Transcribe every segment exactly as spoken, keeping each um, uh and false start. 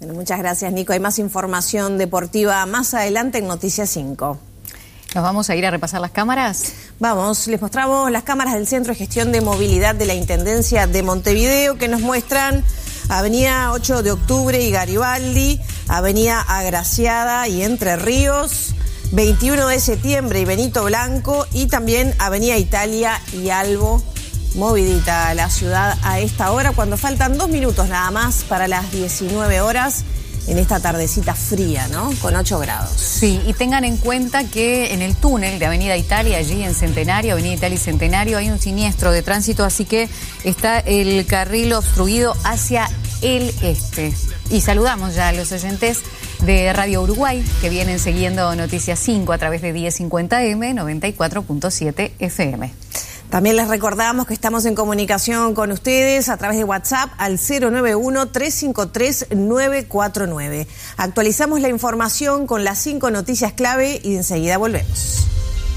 Bueno, muchas gracias, Nico. Hay más información deportiva más adelante en Noticias cinco. ¿Nos vamos a ir a repasar las cámaras? Vamos, les mostramos las cámaras del Centro de Gestión de Movilidad de la Intendencia de Montevideo que nos muestran Avenida ocho de octubre y Garibaldi, Avenida Agraciada y Entre Ríos, veintiuno de septiembre y Benito Blanco, y también Avenida Italia y Albo. Movidita la ciudad a esta hora, cuando faltan dos minutos nada más para las diecinueve horas. En esta tardecita fría, ¿no? Con ocho grados. Sí, y tengan en cuenta que en el túnel de Avenida Italia, allí en Centenario, Avenida Italia y Centenario, hay un siniestro de tránsito, así que está el carril obstruido hacia el este. Y saludamos ya a los oyentes de Radio Uruguay, que vienen siguiendo Noticias cinco a través de diez cincuenta eme, noventa y cuatro punto siete efe eme. También les recordamos que estamos en comunicación con ustedes a través de WhatsApp al cero nueve uno, tres cinco tres, nueve cuatro nueve. Actualizamos la información con las cinco noticias clave y enseguida volvemos.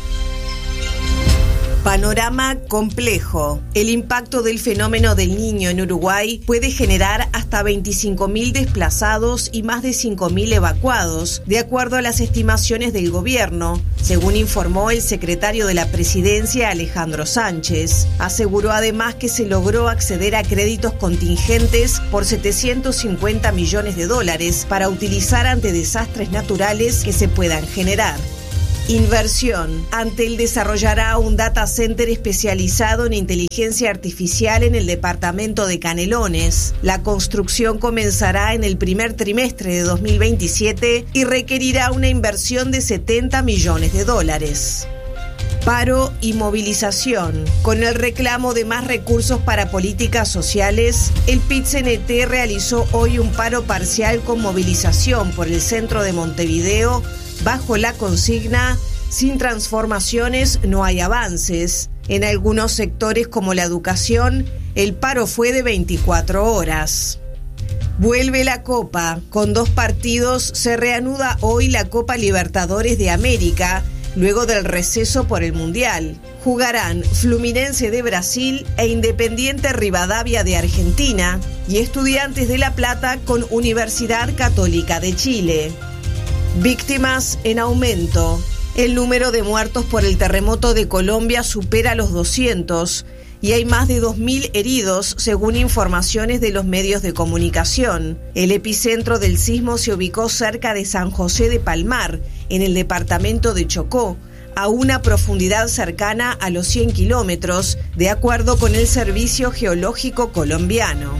Panorama complejo. El impacto del fenómeno del Niño en Uruguay puede generar hasta veinticinco mil desplazados y más de cinco mil evacuados, de acuerdo a las estimaciones del gobierno, según informó el secretario de la Presidencia, Alejandro Sánchez. Aseguró además que se logró acceder a créditos contingentes por setecientos cincuenta millones de dólares para utilizar ante desastres naturales que se puedan generar. Inversión. Antel desarrollará un data center especializado en inteligencia artificial en el departamento de Canelones. La construcción comenzará en el primer trimestre de dos mil veintisiete y requerirá una inversión de setenta millones de dólares. Paro y movilización. Con el reclamo de más recursos para políticas sociales, el P I T C N T realizó hoy un paro parcial con movilización por el centro de Montevideo bajo la consigna "Sin transformaciones no hay avances". En algunos sectores como la educación, el paro fue de veinticuatro horas. Vuelve la Copa. Con dos partidos se reanuda hoy la Copa Libertadores de América, luego del receso por el Mundial. Jugarán Fluminense de Brasil e Independiente Rivadavia de Argentina y Estudiantes de La Plata con Universidad Católica de Chile. Víctimas en aumento. El número de muertos por el terremoto de Colombia supera los doscientos y hay más de dos mil heridos, según informaciones de los medios de comunicación. El epicentro del sismo se ubicó cerca de San José de Palmar, en el departamento de Chocó, a una profundidad cercana a los cien kilómetros, de acuerdo con el Servicio Geológico Colombiano.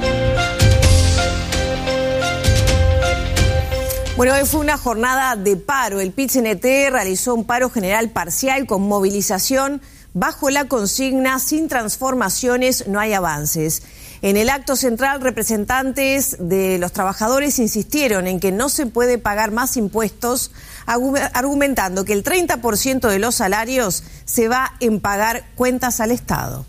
Bueno, hoy fue una jornada de paro. El P I T C N T realizó un paro general parcial con movilización bajo la consigna "Sin transformaciones no hay avances". En el acto central, representantes de los trabajadores insistieron en que no se puede pagar más impuestos, argumentando que el treinta por ciento de los salarios se va en pagar cuentas al Estado.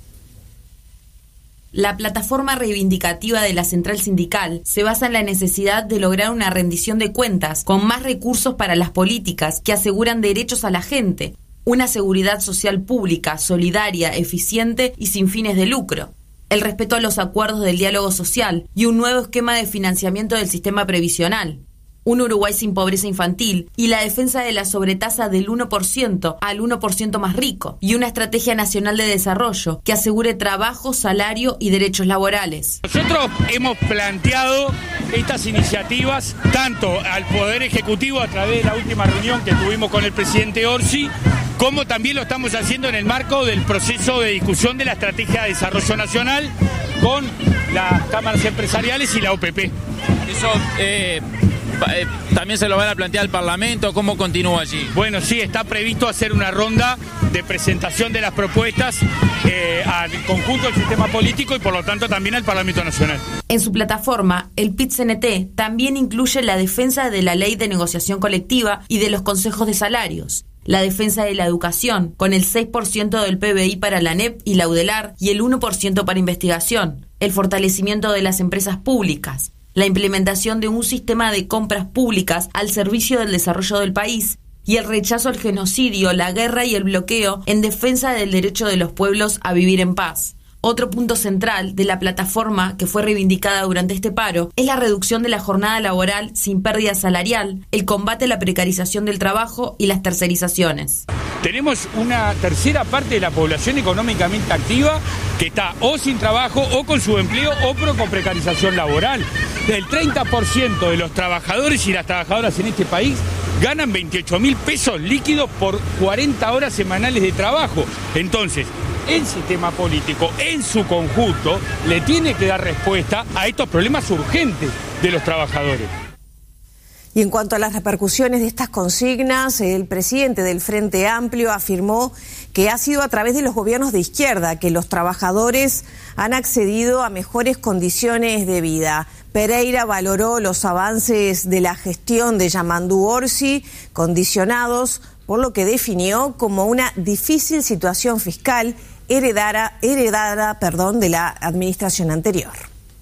La plataforma reivindicativa de la central sindical se basa en la necesidad de lograr una rendición de cuentas con más recursos para las políticas que aseguran derechos a la gente, una seguridad social pública, solidaria, eficiente y sin fines de lucro, el respeto a los acuerdos del diálogo social y un nuevo esquema de financiamiento del sistema previsional, un Uruguay sin pobreza infantil y la defensa de la sobretasa del uno por ciento al uno por ciento más rico, y una estrategia nacional de desarrollo que asegure trabajo, salario y derechos laborales. Nosotros hemos planteado estas iniciativas tanto al Poder Ejecutivo a través de la última reunión que tuvimos con el presidente Orsi, como también lo estamos haciendo en el marco del proceso de discusión de la Estrategia de Desarrollo Nacional con las cámaras empresariales y la O P P. Eso eh... ¿También se lo van a plantear al Parlamento? ¿Cómo continúa allí? Bueno, sí, está previsto hacer una ronda de presentación de las propuestas eh, al conjunto del sistema político y por lo tanto también al Parlamento Nacional. En su plataforma, el P I T C N T también incluye la defensa de la ley de negociación colectiva y de los consejos de salarios, la defensa de la educación, con el seis por ciento del P B I para la A N E P y la UDELAR y el uno por ciento para investigación, el fortalecimiento de las empresas públicas, la implementación de un sistema de compras públicas al servicio del desarrollo del país y el rechazo al genocidio, la guerra y el bloqueo en defensa del derecho de los pueblos a vivir en paz. Otro punto central de la plataforma que fue reivindicada durante este paro es la reducción de la jornada laboral sin pérdida salarial, el combate a la precarización del trabajo y las tercerizaciones. Tenemos una tercera parte de la población económicamente activa que está o sin trabajo o con subempleo o con precarización laboral. El treinta por ciento de los trabajadores y las trabajadoras en este país ganan veintiocho mil pesos líquidos por cuarenta horas semanales de trabajo. Entonces, el sistema político en su conjunto le tiene que dar respuesta a estos problemas urgentes de los trabajadores. Y en cuanto a las repercusiones de estas consignas, el presidente del Frente Amplio afirmó que ha sido a través de los gobiernos de izquierda que los trabajadores han accedido a mejores condiciones de vida. Pereira valoró los avances de la gestión de Yamandu Orsi, condicionados por lo que definió como una difícil situación fiscal heredada, heredada, perdón, de la administración anterior.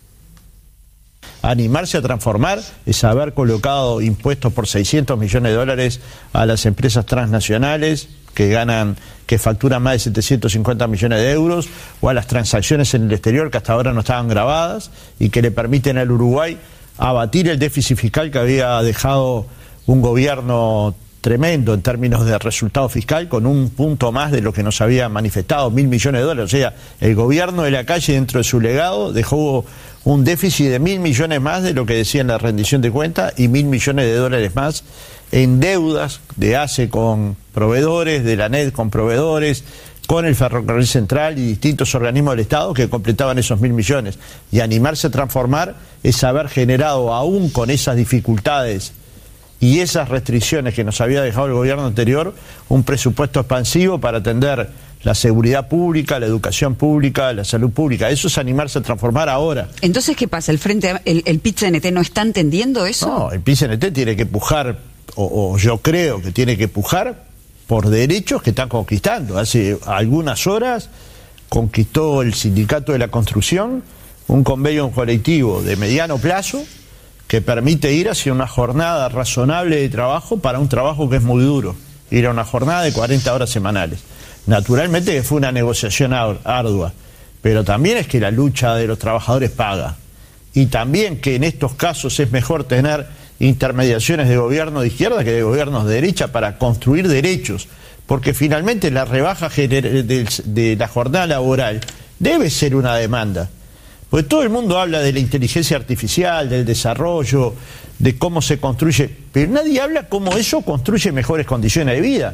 Animarse a transformar es haber colocado impuestos por seiscientos millones de dólares a las empresas transnacionales que ganan, que facturan más de setecientos cincuenta millones de euros, o a las transacciones en el exterior que hasta ahora no estaban grabadas y que le permiten al Uruguay abatir el déficit fiscal que había dejado un gobierno tremendo en términos de resultado fiscal, con un punto más de lo que nos había manifestado, mil millones de dólares. O sea, el gobierno de la calle, dentro de su legado, dejó un déficit de mil millones más de lo que decía en la rendición de cuentas y mil millones de dólares más en deudas de A C E con proveedores, de la N E D con proveedores, con el Ferrocarril Central y distintos organismos del Estado que completaban esos mil millones. Y animarse a transformar es haber generado, aún con esas dificultades y esas restricciones que nos había dejado el gobierno anterior, un presupuesto expansivo para atender la seguridad pública, la educación pública, la salud pública. Eso es animarse a transformar ahora. Entonces, ¿qué pasa? ¿El frente, el, el P I T C N T no está entendiendo eso? No, el P I T C N T tiene que pujar, o, o yo creo que tiene que pujar por derechos que están conquistando. Hace algunas horas conquistó el Sindicato de la Construcción un convenio colectivo de mediano plazo que permite ir hacia una jornada razonable de trabajo para un trabajo que es muy duro, ir a una jornada de cuarenta horas semanales. Naturalmente que fue una negociación ardua, pero también es que la lucha de los trabajadores paga, y también que en estos casos es mejor tener intermediaciones de gobierno de izquierda que de gobiernos de derecha para construir derechos, porque finalmente la rebaja de la jornada laboral debe ser una demanda. Porque todo el mundo habla de la inteligencia artificial, del desarrollo, de cómo se construye, pero nadie habla cómo eso construye mejores condiciones de vida.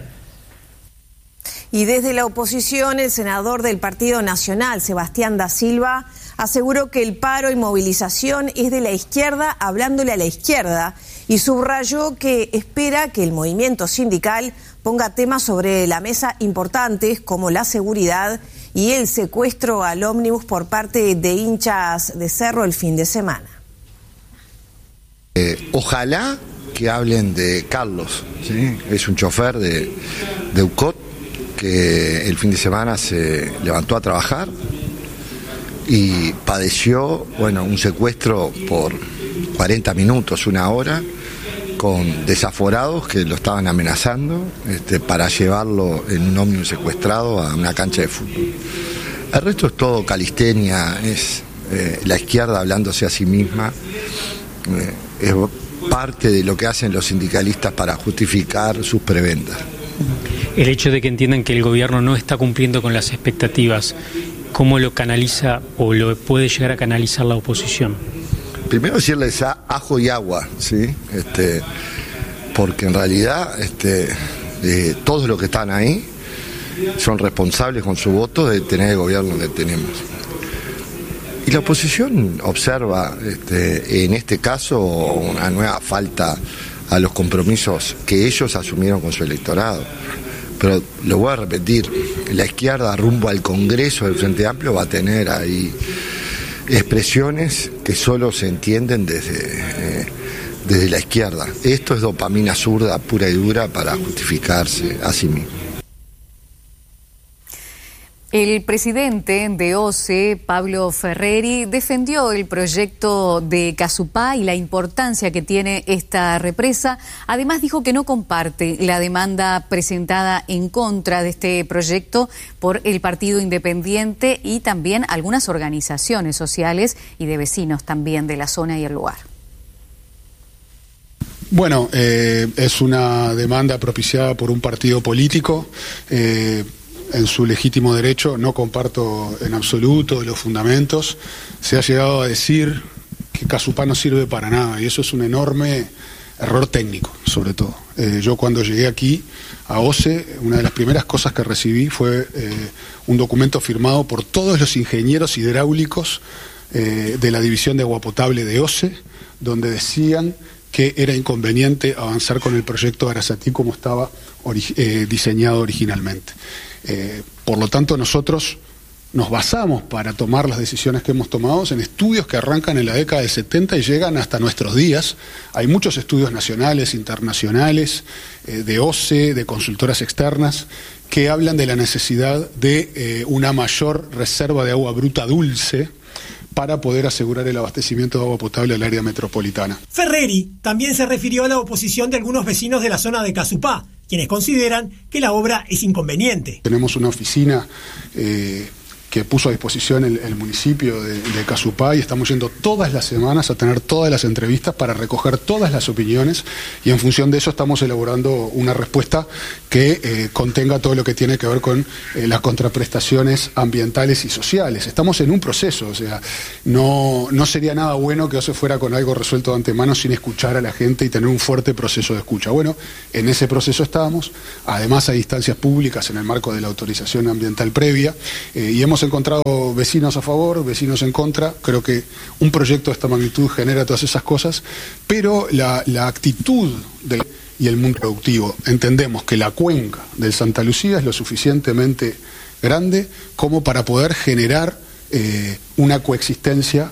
Y desde la oposición, el senador del Partido Nacional, Sebastián da Silva, aseguró que el paro y movilización es de la izquierda hablándole a la izquierda, y subrayó que espera que el movimiento sindical ponga temas sobre la mesa importantes como la seguridad y el secuestro al ómnibus por parte de hinchas de Cerro el fin de semana. Eh, ojalá que hablen de Carlos, ¿sí? Es un chofer de, de U C O T que el fin de semana se levantó a trabajar y padeció, bueno, un secuestro por cuarenta minutos, una hora, con desaforados que lo estaban amenazando este, para llevarlo en un ómnibus secuestrado a una cancha de fútbol. El resto es todo calistenia, es eh, la izquierda hablándose a sí misma, eh, es parte de lo que hacen los sindicalistas para justificar sus prebendas. El hecho de que entiendan que el gobierno no está cumpliendo con las expectativas, ¿cómo lo canaliza o lo puede llegar a canalizar la oposición? Primero decirles a ajo y agua, ¿sí? Este, porque en realidad este, eh, todos los que están ahí son responsables con su voto de tener el gobierno que tenemos. Y la oposición observa este, en este caso una nueva falta a los compromisos que ellos asumieron con su electorado. Pero lo voy a repetir, la izquierda rumbo al Congreso del Frente Amplio va a tener ahí expresiones que solo se entienden desde, eh, desde la izquierda. Esto es dopamina zurda pura y dura para justificarse a sí mismo. El presidente de O C E, Pablo Ferreri, defendió el proyecto de Casupá y la importancia que tiene esta represa. Además dijo que no comparte la demanda presentada en contra de este proyecto por el Partido Independiente y también algunas organizaciones sociales y de vecinos también de la zona y el lugar. Bueno, eh, es una demanda propiciada por un partido político. Eh, en su legítimo derecho, no comparto en absoluto los fundamentos. Se ha llegado a decir que Casupá no sirve para nada y eso es un enorme error técnico, sobre todo. Eh, yo cuando llegué aquí a O C E, una de las primeras cosas que recibí fue eh, un documento firmado por todos los ingenieros hidráulicos eh, de la División de Agua Potable de O C E, donde decían que era inconveniente avanzar con el proyecto de Arasatí como estaba ori- eh, diseñado originalmente. Eh, por lo tanto, nosotros nos basamos para tomar las decisiones que hemos tomado en estudios que arrancan en la década del setenta y llegan hasta nuestros días. Hay muchos estudios nacionales, internacionales, eh, de O C E, de consultoras externas, que hablan de la necesidad de eh, una mayor reserva de agua bruta dulce para poder asegurar el abastecimiento de agua potable al área metropolitana. Ferreri también se refirió a la oposición de algunos vecinos de la zona de Casupá, quienes consideran que la obra es inconveniente. Tenemos una oficina eh, que puso a disposición el, el municipio de, de Casupá y estamos yendo todas las semanas a tener todas las entrevistas para recoger todas las opiniones y en función de eso estamos elaborando una respuesta que eh, contenga todo lo que tiene que ver con eh, las contraprestaciones ambientales y sociales. Estamos en un proceso, o sea, no, no sería nada bueno que eso fuera con algo resuelto de antemano sin escuchar a la gente y tener un fuerte proceso de escucha. Bueno, en ese proceso estamos, además hay instancias públicas en el marco de la autorización ambiental previa eh, y hemos encontrado vecinos a favor, vecinos en contra. Creo que un proyecto de esta magnitud genera todas esas cosas, pero la, la actitud del, y el mundo productivo, entendemos que la cuenca del Santa Lucía es lo suficientemente grande como para poder generar eh, una coexistencia.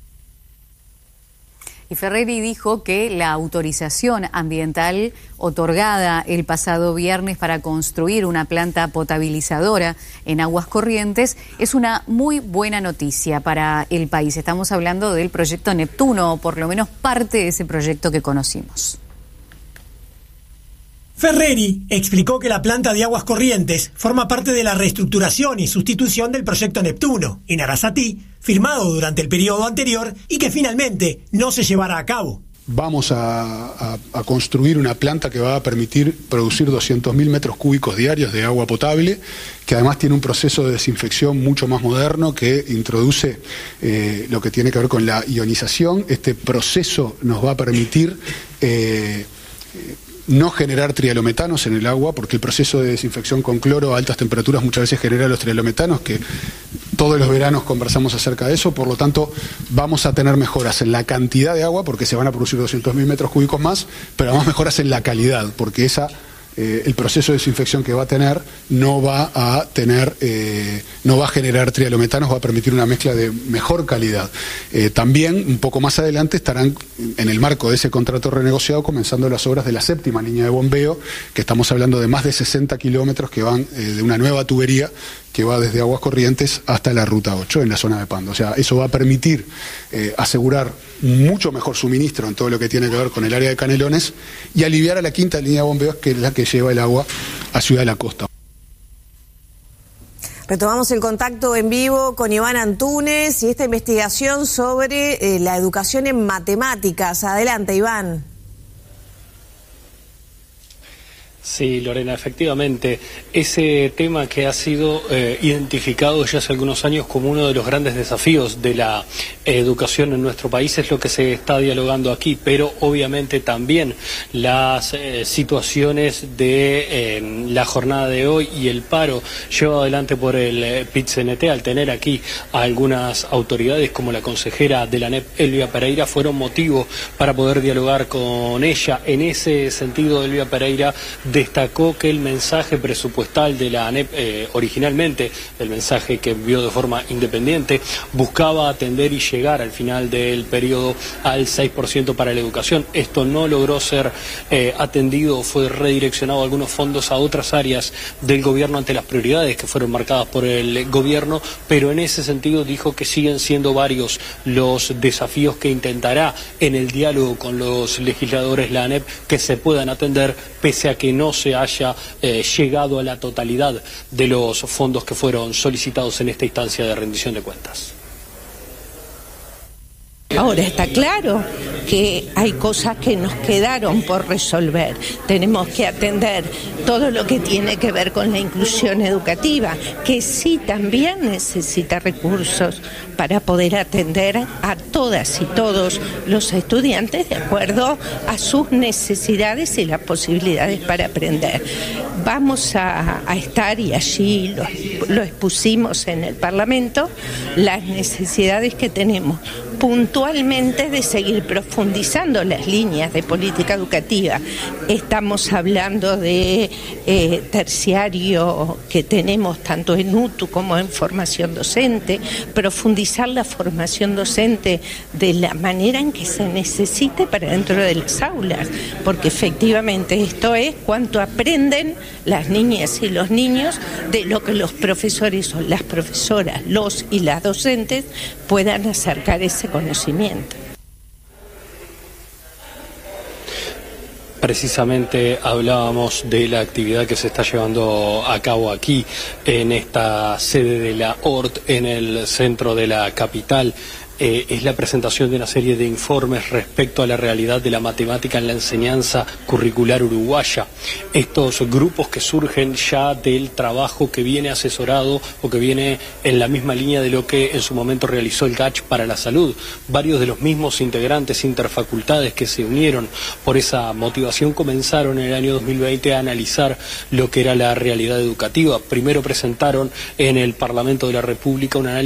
Y Ferreri dijo que la autorización ambiental otorgada el pasado viernes para construir una planta potabilizadora en Aguas Corrientes es una muy buena noticia para el país. Estamos hablando del proyecto Neptuno, o por lo menos parte de ese proyecto que conocimos. Ferreri explicó que la planta de Aguas Corrientes forma parte de la reestructuración y sustitución del proyecto Neptuno en Arasatí, firmado durante el periodo anterior y que finalmente no se llevará a cabo. Vamos a, a, a construir una planta que va a permitir producir doscientos mil metros cúbicos diarios de agua potable, que además tiene un proceso de desinfección mucho más moderno que introduce eh, lo que tiene que ver con la ionización. Este proceso nos va a permitir eh, eh, no generar trialometanos en el agua, porque el proceso de desinfección con cloro a altas temperaturas muchas veces genera los trialometanos, que todos los veranos conversamos acerca de eso. Por lo tanto, vamos a tener mejoras en la cantidad de agua, porque se van a producir doscientos mil metros cúbicos más, pero además mejoras en la calidad, porque esa Eh, el proceso de desinfección que va a tener no va a tener, eh, no va a generar trialometanos, va a permitir una mezcla de mejor calidad. Eh, también, un poco más adelante, estarán en el marco de ese contrato renegociado comenzando las obras de la séptima línea de bombeo, que estamos hablando de más de sesenta kilómetros que van eh, de una nueva tubería que va desde Aguas Corrientes hasta la Ruta ocho en la zona de Pando. O sea, eso va a permitir eh, asegurar mucho mejor suministro en todo lo que tiene que ver con el área de Canelones y aliviar a la quinta línea de bombeos, que es la que lleva el agua a Ciudad de la Costa. Retomamos el contacto en vivo con Iván Antunes y esta investigación sobre eh, la educación en matemáticas. Adelante, Iván. Sí, Lorena, efectivamente, ese tema que ha sido eh, identificado ya hace algunos años como uno de los grandes desafíos de la eh, educación en nuestro país es lo que se está dialogando aquí, pero obviamente también las eh, situaciones de eh, la jornada de hoy y el paro llevado adelante por el eh, P I T C N T al tener aquí a algunas autoridades como la consejera de la N E P, Elvia Pereira, fueron motivo para poder dialogar con ella. En ese sentido, Elvia Pereira destacó que el mensaje presupuestal de la ANEP, eh, originalmente el mensaje que envió de forma independiente, buscaba atender y llegar al final del periodo al seis por ciento para la educación. Esto no logró ser eh, atendido, fue redireccionado algunos fondos a otras áreas del gobierno ante las prioridades que fueron marcadas por el gobierno, pero en ese sentido dijo que siguen siendo varios los desafíos que intentará en el diálogo con los legisladores la ANEP que se puedan atender, pese a que no se haya eh, llegado a la totalidad de los fondos que fueron solicitados en esta instancia de rendición de cuentas. Ahora está claro que hay cosas que nos quedaron por resolver. Tenemos que atender todo lo que tiene que ver con la inclusión educativa, que sí también necesita recursos para poder atender a todas y todos los estudiantes de acuerdo a sus necesidades y las posibilidades para aprender. Vamos a, a estar, y allí lo, lo expusimos en el Parlamento, las necesidades que tenemos puntualmente de seguir profundizando las líneas de política educativa. Estamos hablando de eh, terciario que tenemos tanto en U T U como en formación docente, profundizar la formación docente de la manera en que se necesite para dentro de las aulas, porque efectivamente esto es cuánto aprenden las niñas y los niños de lo que los profesores o las profesoras, los y las docentes puedan acercar ese conocimiento. Precisamente hablábamos de la actividad que se está llevando a cabo aquí en esta sede de la O R T en el centro de la capital. Eh, es la presentación de una serie de informes respecto a la realidad de la matemática en la enseñanza curricular uruguaya. Estos grupos que surgen ya del trabajo que viene asesorado o que viene en la misma línea de lo que en su momento realizó el G A C H para la salud. Varios de los mismos integrantes interfacultades que se unieron por esa motivación comenzaron en el año dos mil veinte a analizar lo que era la realidad educativa. Primero presentaron en el Parlamento de la República un análisis